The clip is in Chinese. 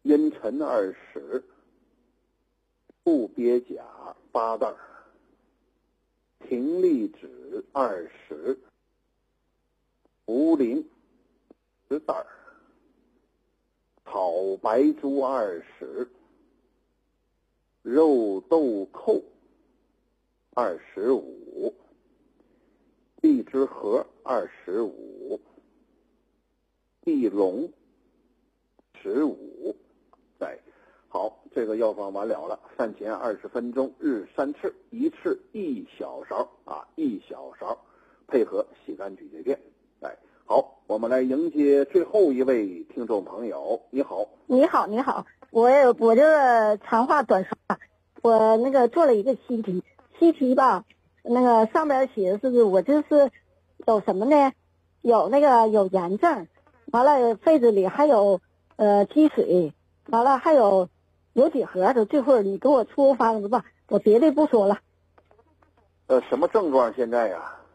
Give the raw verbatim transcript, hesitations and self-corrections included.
茵陈二十，不鳖甲八袋，平利纸二十，茯苓十袋，炒白猪二十，肉豆蔻二十五，荔枝核二十五，地龙十五。哎，好，这个药方完了了。饭前二十分钟，日三次，一次一小勺啊，一小勺，配合洗干咀嚼片。哎，好，我们来迎接最后一位听众朋友。你好， 你好，你好，我我这个长话短说，我那个做了一个习题，习题吧，那个上边写的是我就是有什么呢？有那个有炎症，完了肺子里还有呃积水，完了还有有几盒子，这会儿你给我出个方子吧，我别的不说了。 呃，什么症状现在呀、啊？